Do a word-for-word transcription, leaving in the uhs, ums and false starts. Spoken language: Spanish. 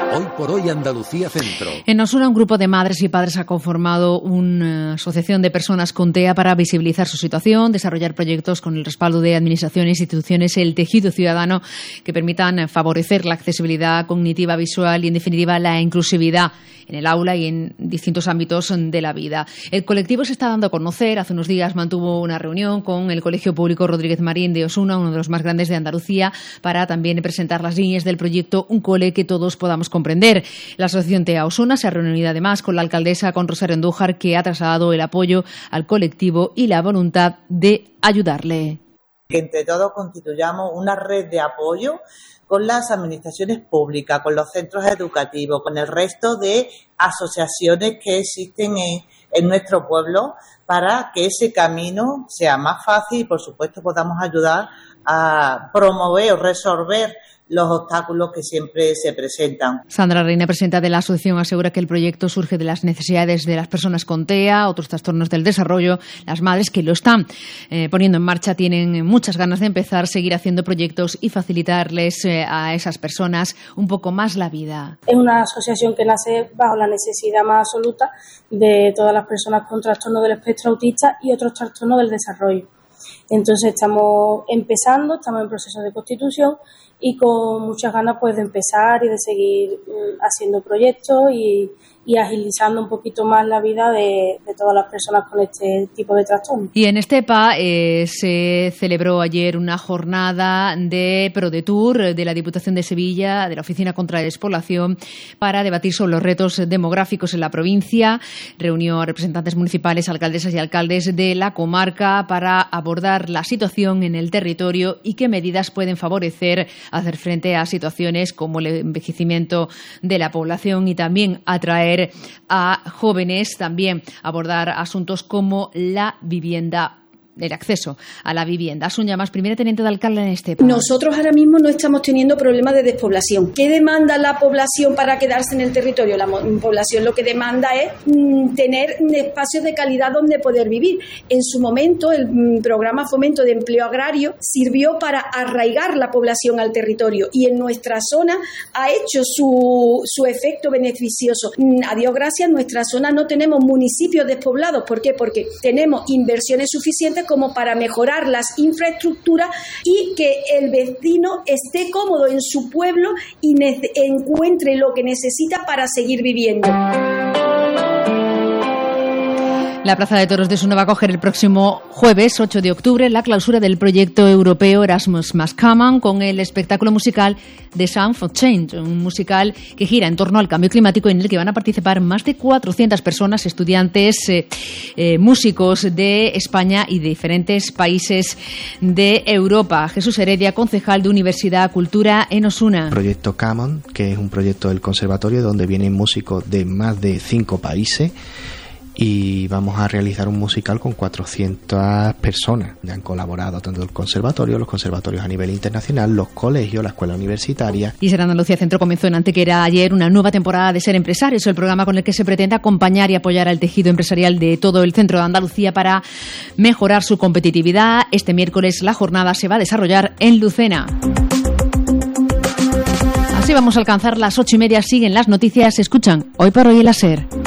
Hoy por hoy Andalucía Centro. En Osuna, un grupo de madres y padres ha conformado una asociación de personas con TEA para visibilizar su situación, desarrollar proyectos con el respaldo de administraciones, instituciones, el tejido ciudadano que permitan favorecer la accesibilidad cognitiva, visual y, en definitiva, la inclusividad en el aula y en distintos ámbitos de la vida. El colectivo se está dando a conocer. Hace unos días mantuvo una reunión con el Colegio Público Rodríguez Marín de Osuna, uno de los más grandes de Andalucía, para también presentar las líneas del proyecto Un Cole que todos podamos comprender. La asociación TEA Osuna se ha reunido además con la alcaldesa, con Rosario Andújar, que ha trasladado el apoyo al colectivo y la voluntad de ayudarle. Que entre todos constituyamos una red de apoyo con las administraciones públicas, con los centros educativos, con el resto de asociaciones que existen en, en nuestro pueblo, para que ese camino sea más fácil y, por supuesto, podamos ayudar a promover o resolver los obstáculos que siempre se presentan. Sandra Reina, presidenta de la asociación, asegura que el proyecto surge de las necesidades de las personas con TEA, otros trastornos del desarrollo. Las madres que lo están eh, poniendo en marcha tienen muchas ganas de empezar, seguir haciendo proyectos y facilitarles eh, a esas personas un poco más la vida. Es una asociación que nace bajo la necesidad más absoluta de todas las personas con trastorno del espectro autista y otros trastornos del desarrollo. Entonces estamos empezando, estamos en proceso de constitución y con muchas ganas pues de empezar y de seguir mm, haciendo proyectos y, y agilizando un poquito más la vida de, de todas las personas con este tipo de trastorno. Y en Estepa eh, se celebró ayer una jornada de ProDetour de la Diputación de Sevilla, de la Oficina contra la Despoblación, para debatir sobre los retos demográficos en la provincia. Reunió a representantes municipales, alcaldesas y alcaldes de la comarca para abordar la situación en el territorio y qué medidas pueden favorecer hacer frente a situaciones como el envejecimiento de la población y también atraer a jóvenes, también abordar asuntos como la vivienda, el acceso a la vivienda. Asun Llamas, primera teniente de alcalde en Estepa. Nosotros ahora mismo no estamos teniendo problemas de despoblación. ¿Qué demanda la población para quedarse en el territorio? La población lo que demanda es mm, tener espacios de calidad donde poder vivir. En su momento, el mm, programa Fomento de Empleo Agrario sirvió para arraigar la población al territorio y en nuestra zona ha hecho su, su efecto beneficioso. Mm, a Dios gracias, en nuestra zona no tenemos municipios despoblados. ¿Por qué? Porque tenemos inversiones suficientes como para mejorar las infraestructuras y que el vecino esté cómodo en su pueblo y ne- encuentre lo que necesita para seguir viviendo. La Plaza de Toros de Osuna va a acoger el próximo jueves ocho de octubre la clausura del proyecto europeo Erasmus Must Come con el espectáculo musical The Sound for Change, un musical que gira en torno al cambio climático y en el que van a participar más de cuatrocientas personas, estudiantes, eh, eh, músicos de España y de diferentes países de Europa. Jesús Heredia, concejal de Universidad Cultura en Osuna. El proyecto Camon, que es un proyecto del conservatorio donde vienen músicos de más de cinco países. Y vamos a realizar un musical con cuatrocientas personas. Han colaborado tanto el conservatorio, los conservatorios a nivel internacional, los colegios, la escuela universitaria. Y Ser Andalucía Centro comenzó en Antequera ayer una nueva temporada de Ser Empresarios, el programa con el que se pretende acompañar y apoyar al tejido empresarial de todo el centro de Andalucía para mejorar su competitividad. Este miércoles la jornada se va a desarrollar en Lucena. Así vamos a alcanzar las ocho y media. Siguen las noticias. Escuchan Hoy por Hoy en la SER.